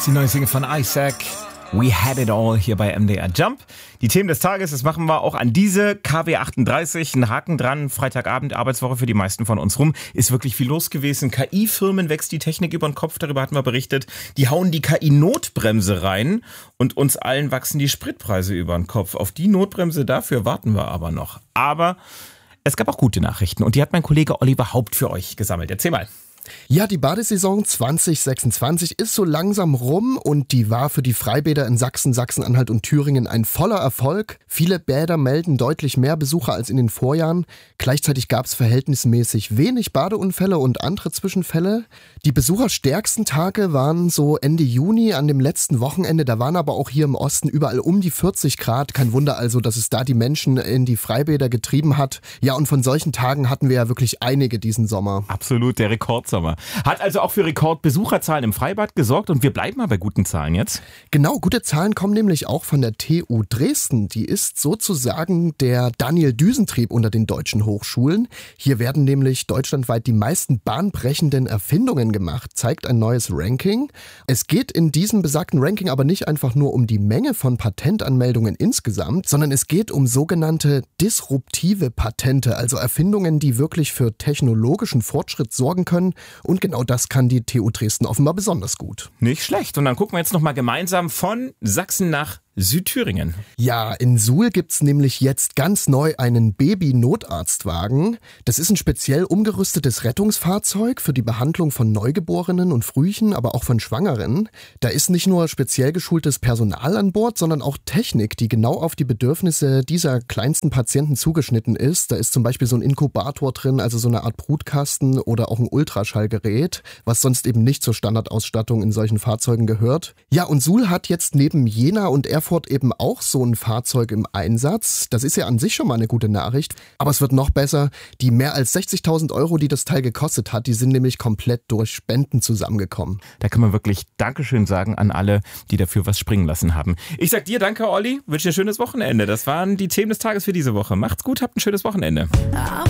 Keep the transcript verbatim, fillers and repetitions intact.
Die neue Single von Isaac. We had it all hier bei M D R Jump. Die Themen des Tages, das machen wir auch an diese K W achtunddreißig. Ein Haken dran, Freitagabend, Arbeitswoche für die meisten von uns rum. Ist wirklich viel los gewesen. K I-Firmen wächst die Technik über den Kopf, darüber hatten wir berichtet. Die hauen die K I-Notbremse rein und uns allen wachsen die Spritpreise über den Kopf. Auf die Notbremse, dafür warten wir aber noch. Aber es gab auch gute Nachrichten und die hat mein Kollege Oliver Haupt für euch gesammelt. Erzähl mal. Ja, die Badesaison zwanzig sechsundzwanzig ist so langsam rum und die war für die Freibäder in Sachsen, Sachsen-Anhalt und Thüringen ein voller Erfolg. Viele Bäder melden deutlich mehr Besucher als in den Vorjahren. Gleichzeitig gab es verhältnismäßig wenig Badeunfälle und andere Zwischenfälle. Die besucherstärksten Tage waren so Ende Juni an dem letzten Wochenende. Da waren aber auch hier im Osten überall um die vierzig Grad. Kein Wunder also, dass es da die Menschen in die Freibäder getrieben hat. Ja, und von solchen Tagen hatten wir ja wirklich einige diesen Sommer. Absolut, der Rekordsommer. Hat also auch für Rekordbesucherzahlen im Freibad gesorgt und wir bleiben mal bei guten Zahlen jetzt. Genau, gute Zahlen kommen nämlich auch von der T U Dresden. Die ist sozusagen der Daniel-Düsentrieb unter den deutschen Hochschulen. Hier werden nämlich deutschlandweit die meisten bahnbrechenden Erfindungen gemacht, zeigt ein neues Ranking. Es geht in diesem besagten Ranking aber nicht einfach nur um die Menge von Patentanmeldungen insgesamt, sondern es geht um sogenannte disruptive Patente, also Erfindungen, die wirklich für technologischen Fortschritt sorgen können. Und genau das kann die T U Dresden offenbar besonders gut. Nicht schlecht. Und dann gucken wir jetzt nochmal gemeinsam von Sachsen nach Südthüringen. Ja, in Suhl gibt's nämlich jetzt ganz neu einen Baby-Notarztwagen. Das ist ein speziell umgerüstetes Rettungsfahrzeug für die Behandlung von Neugeborenen und Frühchen, aber auch von Schwangeren. Da ist nicht nur speziell geschultes Personal an Bord, sondern auch Technik, die genau auf die Bedürfnisse dieser kleinsten Patienten zugeschnitten ist. Da ist zum Beispiel so ein Inkubator drin, also so eine Art Brutkasten oder auch ein Ultraschallgerät, was sonst eben nicht zur Standardausstattung in solchen Fahrzeugen gehört. Ja, und Suhl hat jetzt neben Jena und Erfurt eben auch so ein Fahrzeug im Einsatz. Das ist ja an sich schon mal eine gute Nachricht. Aber es wird noch besser. Die mehr als sechzigtausend Euro, die das Teil gekostet hat, die sind nämlich komplett durch Spenden zusammengekommen. Da kann man wirklich Dankeschön sagen an alle, die dafür was springen lassen haben. Ich sag dir danke, Olli. Wünsche dir ein schönes Wochenende. Das waren die Themen des Tages für diese Woche. Macht's gut, habt ein schönes Wochenende.